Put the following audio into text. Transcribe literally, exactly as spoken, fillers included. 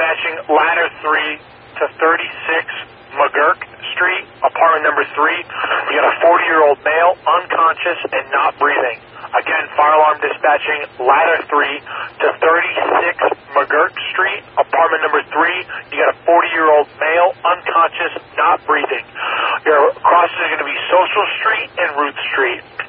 dispatching ladder three to thirty-six McGurk Street, apartment number three. You got a forty-year-old male, unconscious and not breathing. Again, fire alarm dispatching ladder three to thirty-six McGurk Street, apartment number three. You got a forty-year-old male, unconscious, not breathing. Your crossing is going to be Social Street and Root Street.